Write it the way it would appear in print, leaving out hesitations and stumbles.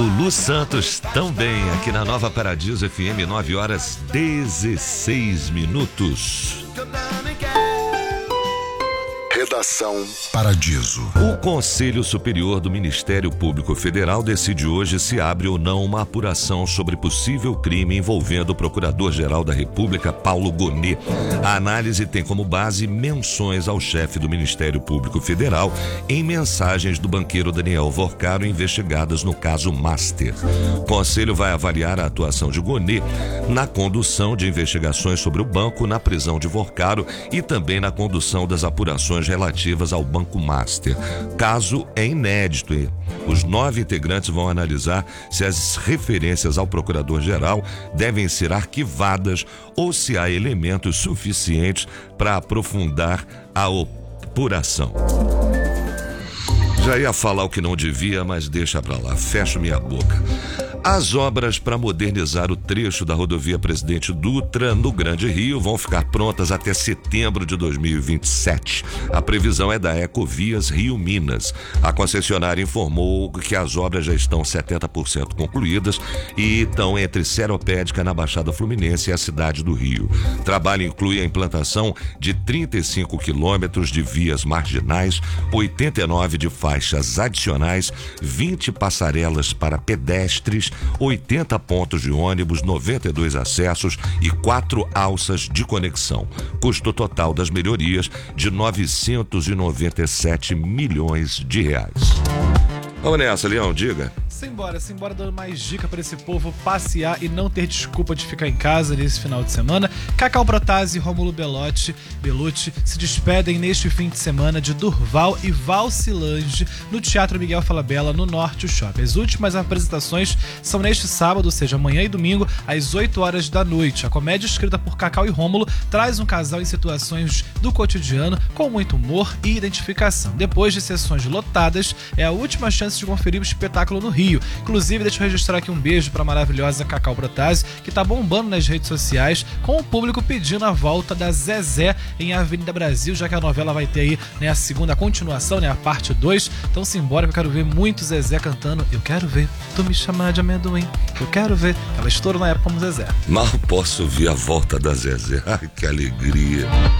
Lulu Santos também, aqui na Nova Paradiso FM, 9h16. Redação Paradiso. O Conselho Superior do Ministério Público Federal decide hoje se abre ou não uma apuração sobre possível crime envolvendo o Procurador-Geral da República, Paulo Gonet. A análise tem como base menções ao chefe do Ministério Público Federal em mensagens do banqueiro Daniel Vorcaro investigadas no caso Master. O Conselho vai avaliar a atuação de Gonet na condução de investigações sobre o banco, na prisão de Vorcaro e também na condução das apurações relativas ao Banco Master. Caso é inédito. Os 9 integrantes vão analisar se as referências ao Procurador-Geral devem ser arquivadas ou se há elementos suficientes para aprofundar a apuração. Já ia falar o que não devia, mas deixa pra lá, fecho minha boca. As obras para modernizar o trecho da rodovia Presidente Dutra, no Grande Rio, vão ficar prontas até setembro de 2027. A previsão é da Ecovias Rio Minas. A concessionária informou que as obras já estão 70% concluídas e estão entre Seropédica, na Baixada Fluminense, e a cidade do Rio. O trabalho inclui a implantação de 35 quilômetros de vias marginais, 89 de faixas adicionais, 20 passarelas para pedestres, 80 pontos de ônibus, 92 acessos e 4 alças de conexão. Custo total das melhorias de 997 milhões de reais. Vamos nessa, Leão, diga. Simbora dando mais dica para esse povo passear e não ter desculpa de ficar em casa nesse final de semana. Cacau Protásio e Rômulo Belucci se despedem neste fim de semana de Durval e Valcilange no Teatro Miguel Falabella, no Norte Shopping. As últimas apresentações são neste sábado, ou seja, amanhã e domingo, às 8 horas da noite. A comédia, escrita por Cacau e Rômulo, traz um casal em situações do cotidiano com muito humor e identificação. Depois de sessões lotadas, é a última chance de conferir o espetáculo no Rio. Inclusive, deixa eu registrar aqui um beijo para a maravilhosa Cacau Protásio, que tá bombando nas redes sociais, com o público pedindo a volta da Zezé em Avenida Brasil, já que a novela vai ter aí, né, a segunda continuação, né, a parte 2. Então simbora, que eu quero ver muito Zezé cantando Eu Quero Ver Tu Me Chamar de Amendoim, eu quero ver. Ela estourou na época como Zezé. Mal posso ver a volta da Zezé. Ai, que alegria.